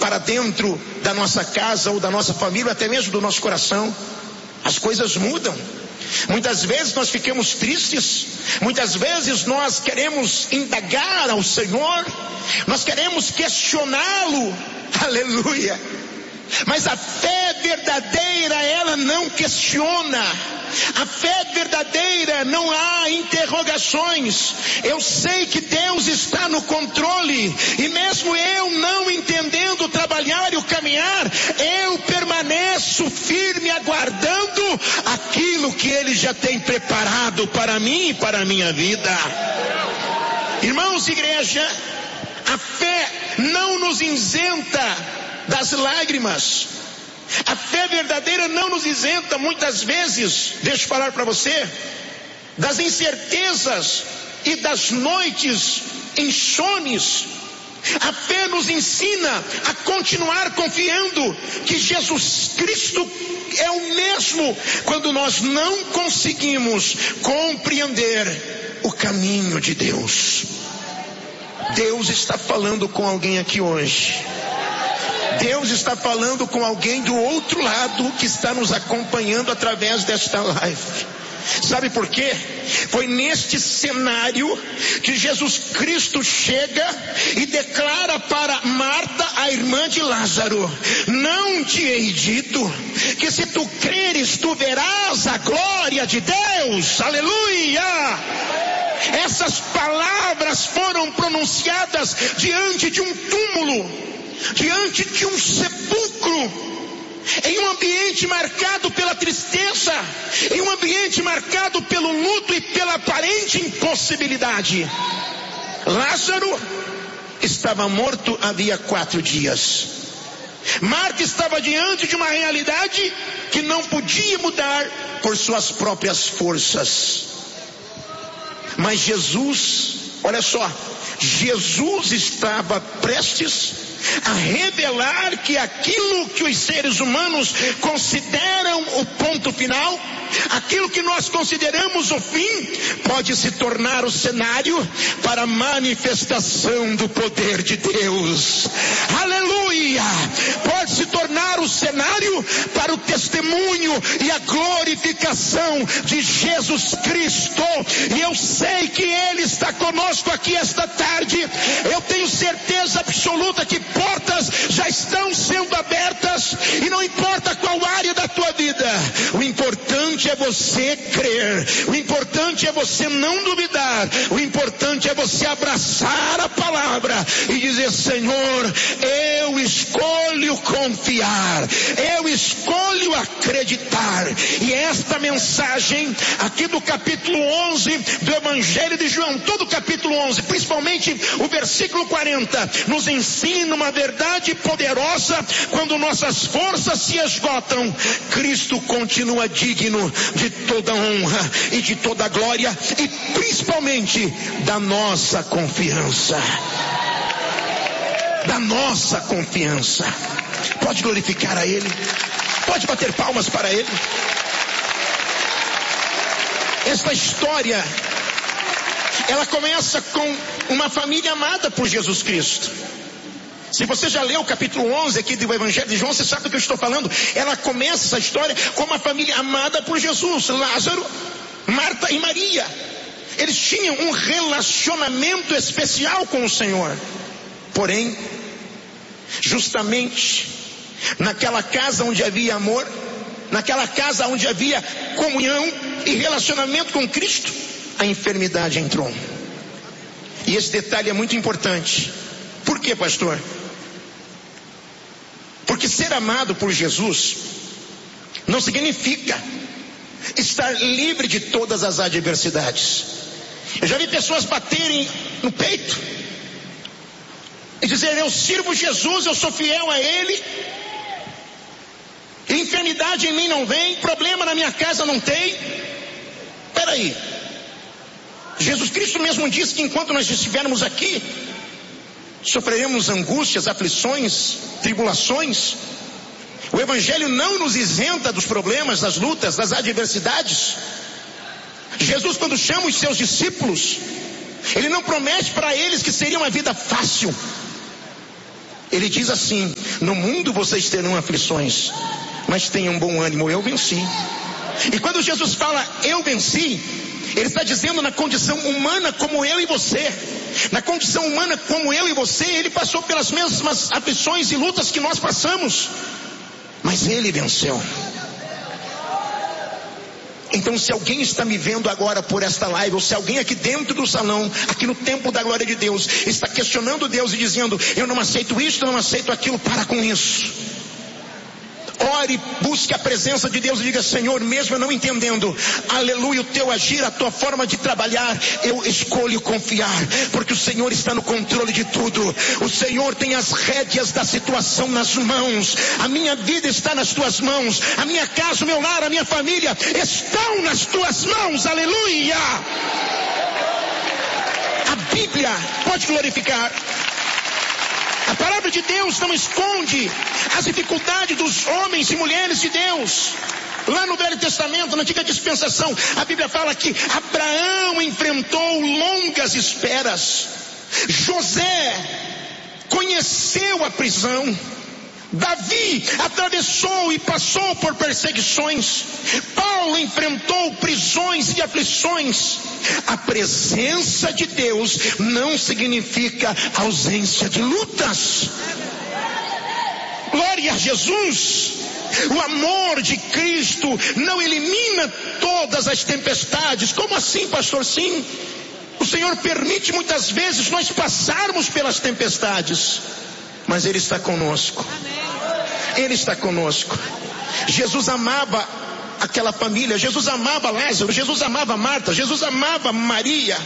para dentro da nossa casa ou da nossa família, até mesmo do nosso coração, as coisas mudam. Muitas vezes nós ficamos tristes, muitas vezes nós queremos indagar ao Senhor, nós queremos questioná-lo, aleluia. Mas a fé verdadeira, ela não questiona. A fé verdadeira, não há interrogações. Eu sei que Deus está no controle, e mesmo eu não entendendo trabalhar e o caminhar, eu permaneço firme aguardando aquilo que Ele já tem preparado para mim e para a minha vida. Irmãos, igreja, a fé não nos isenta das lágrimas. A fé verdadeira não nos isenta muitas vezes, deixa eu falar para você, das incertezas e das noites insones. A fé nos ensina a continuar confiando que Jesus Cristo é o mesmo quando nós não conseguimos compreender o caminho de Deus. Deus está falando com alguém aqui hoje. Deus está falando com alguém do outro lado que está nos acompanhando através desta live. Sabe por quê? Foi neste cenário que Jesus Cristo chega e declara para Marta, a irmã de Lázaro: não te hei dito que se tu creres tu verás a glória de Deus? Aleluia! Essas palavras foram pronunciadas diante de um túmulo, diante de um sepulcro, em um ambiente marcado pela tristeza, em um ambiente marcado pelo luto e pela aparente impossibilidade. Lázaro estava morto havia 4 dias. Marta estava diante de uma realidade que não podia mudar por suas próprias forças. Mas Jesus, olha só, Jesus estava prestes a revelar que aquilo que os seres humanos consideram o ponto final, aquilo que nós consideramos o fim, pode se tornar o cenário para a manifestação do poder de Deus. Aleluia! Pode se tornar o cenário para o testemunho e a glorificação de Jesus Cristo. E eu sei que Ele está conosco aqui esta tarde. Eu tenho certeza absoluta que portas já estão sendo abertas, e não importa qual área da tua vida, o importante é você crer, o importante é você não duvidar, o importante é você abraçar a palavra e dizer: Senhor, eu escolho confiar, eu escolho acreditar. E esta mensagem aqui do capítulo 11 do Evangelho de João, todo o capítulo 11, principalmente o versículo 40, nos ensina uma verdade poderosa. Quando nossas forças se esgotam, Cristo continua digno de toda honra e de toda glória, e principalmente da nossa confiança. Da nossa confiança. Pode glorificar a Ele, pode bater palmas para Ele. Esta história, ela começa com uma família amada por Jesus Cristo. Se você já leu o capítulo 11 aqui do Evangelho de João, você sabe do que eu estou falando. Ela começa essa história com uma família amada por Jesus. Lázaro, Marta e Maria. Eles tinham um relacionamento especial com o Senhor. Porém, justamente naquela casa onde havia amor, naquela casa onde havia comunhão e relacionamento com Cristo, a enfermidade entrou. E esse detalhe é muito importante. Por quê, pastor? Porque ser amado por Jesus não significa estar livre de todas as adversidades. Eu já vi pessoas baterem no peito e dizer: eu sirvo Jesus, eu sou fiel a Ele, enfermidade em mim não vem, problema na minha casa não tem. Peraí, Jesus Cristo mesmo disse que enquanto nós estivermos aqui, sofreremos angústias, aflições, tribulações. O Evangelho não nos isenta dos problemas, das lutas, das adversidades. Jesus, quando chama os seus discípulos, Ele não promete para eles que seria uma vida fácil. Ele diz assim: no mundo vocês terão aflições, mas tenham bom ânimo, eu venci. E quando Jesus fala eu venci, ele está dizendo na condição humana como eu e você. Na condição humana como eu e você, ele passou pelas mesmas aflições e lutas que nós passamos, mas ele venceu. Então, se alguém está me vendo agora por esta live, ou se alguém aqui dentro do salão, aqui no templo da glória de Deus, está questionando Deus e dizendo: eu não aceito isto, eu não aceito aquilo, para com isso. Ore, busque a presença de Deus e diga: Senhor, mesmo eu não entendendo, aleluia, o teu agir, a tua forma de trabalhar, eu escolho confiar, porque o Senhor está no controle de tudo. O Senhor tem as rédeas da situação nas mãos. A minha vida está nas tuas mãos, a minha casa, o meu lar, a minha família estão nas tuas mãos, aleluia. A Bíblia pode glorificar. A palavra de Deus não esconde as dificuldades dos homens e mulheres de Deus. Lá no Velho Testamento, na antiga dispensação, a Bíblia fala que Abraão enfrentou longas esperas. José conheceu a prisão. Davi atravessou e passou por perseguições. Paulo enfrentou prisões e aflições. A presença de Deus não significa ausência de lutas. Glória a Jesus. O amor de Cristo não elimina todas as tempestades. Como assim, pastor? Sim, o Senhor permite muitas vezes nós passarmos pelas tempestades, mas Ele está conosco. Ele está conosco. Jesus amava aquela família, Jesus amava Lázaro, Jesus amava Marta, Jesus amava Maria.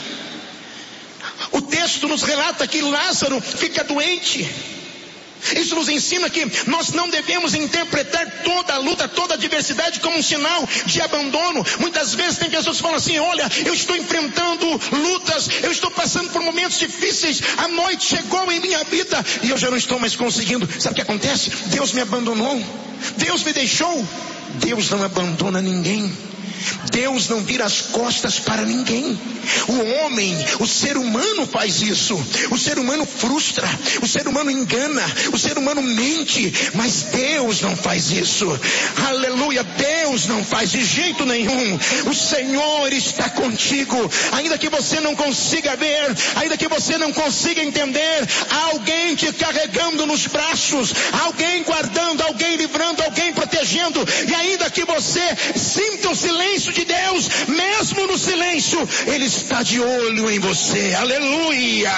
O texto nos relata que Lázaro fica doente. Isso nos ensina que nós não devemos interpretar toda a luta, toda a adversidade como um sinal de abandono. Muitas vezes tem pessoas que falam assim: olha, eu estou enfrentando lutas, eu estou passando por momentos difíceis, a noite chegou em minha vida e eu já não estou mais conseguindo. Sabe o que acontece? Deus me abandonou, Deus me deixou. Deus não abandona ninguém. Deus não vira as costas para ninguém. O homem, o ser humano faz isso. O ser humano frustra, o ser humano engana, o ser humano mente, mas Deus não faz isso. Aleluia, Deus não faz de jeito nenhum. O Senhor está contigo. Ainda que você não consiga ver, ainda que você não consiga entender, há alguém te carregando nos braços, alguém guardando, alguém livrando, alguém protegendo. E ainda que você sinta o silêncio de Deus, mesmo no silêncio, Ele está de olho em você. Aleluia,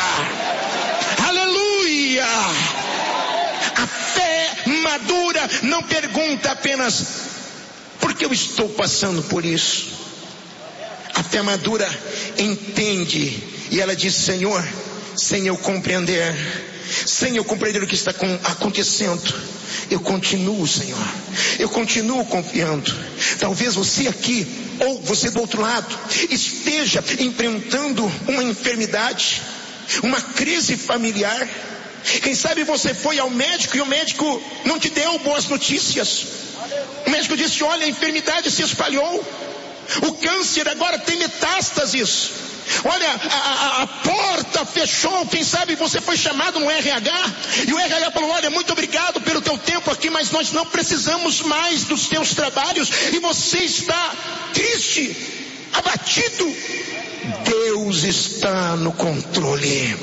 aleluia. A fé madura não pergunta apenas: por que eu estou passando por isso? A fé madura entende e ela diz: Senhor, sem eu compreender o que está acontecendo, eu continuo, Senhor, eu continuo confiando. Talvez você aqui, ou você do outro lado, esteja enfrentando uma enfermidade, uma crise familiar. Quem sabe você foi ao médico e o médico não te deu boas notícias. O médico disse: olha, a enfermidade se espalhou, o câncer agora tem metástases. Olha, a porta fechou. Quem sabe você foi chamado no RH e o RH falou: olha, muito obrigado pelo teu tempo aqui, mas nós não precisamos mais dos teus trabalhos. E você está triste, abatido. Deus está no controle.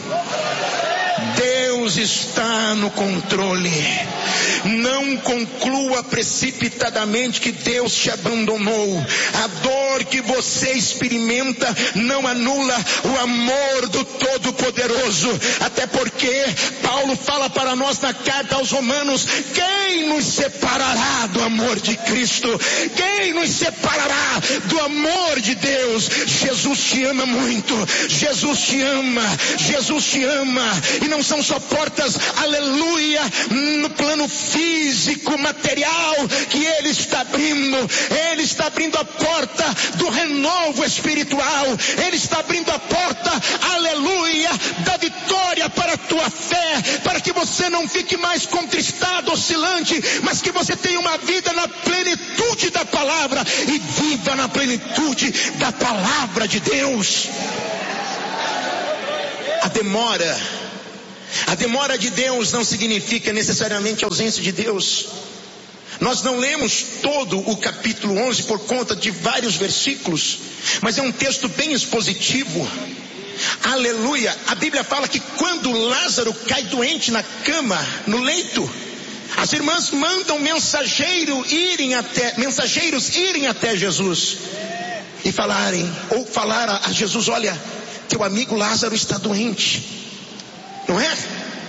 Deus está no controle. Não conclua precipitadamente que Deus te abandonou. A dor que você experimenta não anula o amor do Todo-Poderoso. Até porque Paulo fala para nós na carta aos Romanos: quem nos separará do amor de Cristo? Quem nos separará do amor de Deus? Jesus te ama muito. Jesus te ama. Jesus te ama. E não são só portas, aleluia, no plano físico, material, que Ele está abrindo. Ele está abrindo a porta do renovo espiritual. Ele está abrindo a porta, aleluia, da vitória para a tua fé, para que você não fique mais contristado, oscilante, mas que você tenha uma vida na plenitude da palavra e viva na plenitude da palavra de Deus. A demora A demora de Deus não significa necessariamente ausência de Deus. Nós não lemos todo o capítulo 11 por conta de vários versículos, mas é um texto bem expositivo. Aleluia! A Bíblia fala que quando Lázaro cai doente na cama, no leito, as irmãs mandam mensageiros irem até Jesus e falar a Jesus: olha, teu amigo Lázaro está doente. Não é?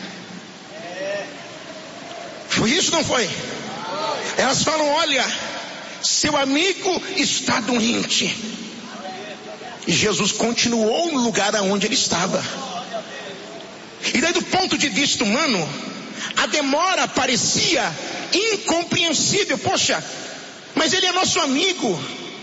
Foi isso, não foi? Elas falam: olha, seu amigo está doente. E Jesus continuou no lugar aonde ele estava. E daí, do ponto de vista humano, a demora parecia incompreensível. Poxa, mas ele é nosso amigo.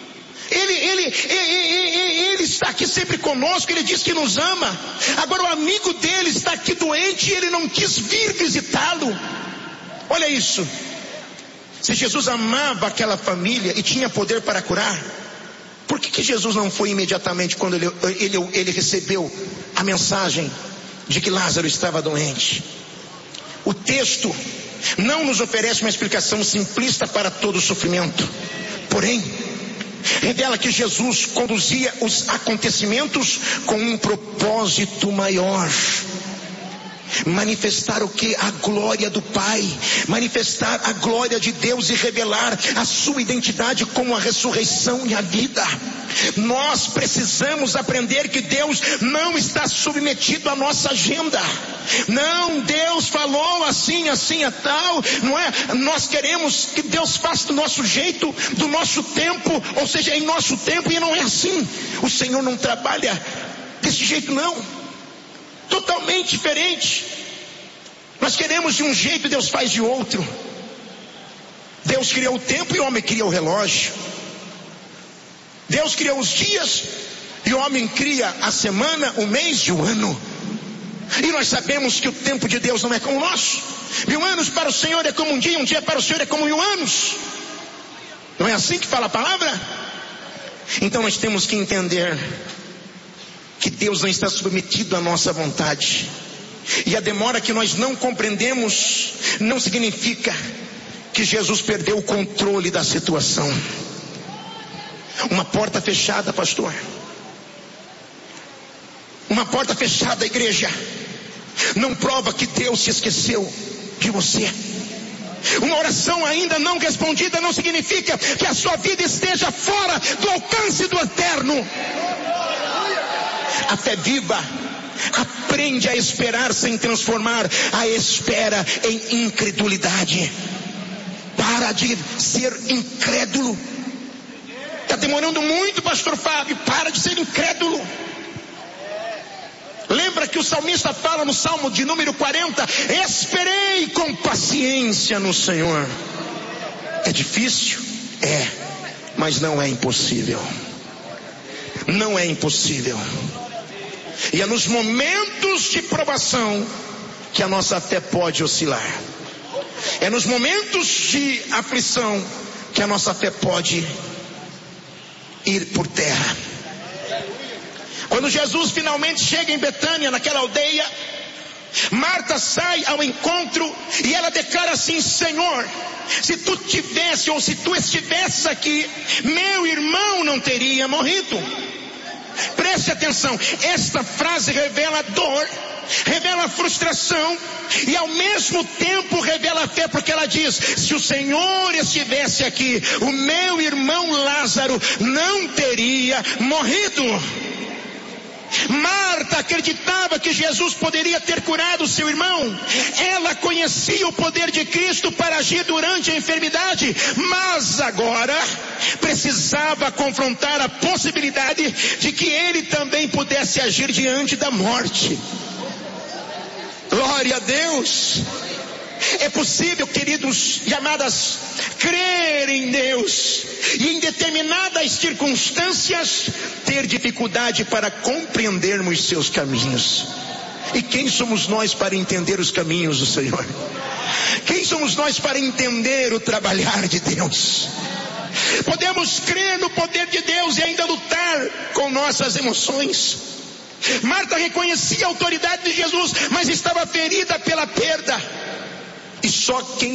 Ele está aqui sempre conosco, ele diz que nos ama. Agora o amigo dele está aqui doente e ele não quis vir visitá-lo. Olha isso. Se Jesus amava aquela família e tinha poder para curar, por que Jesus não foi imediatamente quando ele recebeu a mensagem de que Lázaro estava doente? O texto não nos oferece uma explicação simplista para todo o sofrimento, porém revela que Jesus conduzia os acontecimentos com um propósito maior. Manifestar o que? A glória do Pai, manifestar a glória de Deus e revelar a sua identidade como a ressurreição e a vida. Nós precisamos aprender que Deus não está submetido à nossa agenda. Não, Deus falou assim, assim é tal, não é? Nós queremos que Deus faça do nosso jeito, do nosso tempo, ou seja, em nosso tempo, e não é assim. O Senhor não trabalha desse jeito, não. Totalmente diferente. Nós queremos de um jeito, Deus faz de outro. Deus criou o tempo e o homem cria o relógio. Deus criou os dias e o homem cria a semana, o mês e o ano. E nós sabemos que o tempo de Deus não é como o nosso. 1000 anos para o Senhor é como um dia para o Senhor é como 1000 anos. Não é assim que fala a palavra? Então nós temos que entender que Deus não está submetido à nossa vontade. E a demora que nós não compreendemos não significa que Jesus perdeu o controle da situação. Uma porta fechada, pastor. Uma porta fechada, igreja, não prova que Deus se esqueceu de você. Uma oração ainda não respondida não significa que a sua vida esteja fora do alcance do eterno. A fé viva aprende a esperar sem transformar a espera em incredulidade. Para de ser incrédulo. Está demorando muito, pastor Fábio. Para de ser incrédulo. Lembra que o salmista fala no Salmo de número 40: esperei com paciência no Senhor. É difícil? É, mas não é impossível. Não é impossível. E é nos momentos de provação que a nossa fé pode oscilar. É nos momentos de aflição que a nossa fé pode ir por terra. Quando Jesus finalmente chega em Betânia, naquela aldeia, Marta sai ao encontro e ela declara assim: Senhor, se tu tivesse ou se tu estivesses aqui, meu irmão não teria morrido. Preste atenção, esta frase revela dor, revela frustração e ao mesmo tempo revela fé, porque ela diz: se o Senhor estivesse aqui, o meu irmão Lázaro não teria morrido. Marta acreditava que Jesus poderia ter curado seu irmão. Ela conhecia o poder de Cristo para agir durante a enfermidade, mas agora precisava confrontar a possibilidade de que ele também pudesse agir diante da morte. Glória a Deus. É possível, queridos e amadas, crer em Deus e em determinadas circunstâncias ter dificuldade para compreendermos seus caminhos. E quem somos nós para entender os caminhos do Senhor? Quem somos nós para entender o trabalhar de Deus? Podemos crer no poder de Deus e ainda lutar com nossas emoções. Marta reconhecia a autoridade de Jesus, mas estava ferida pela perda. E só quem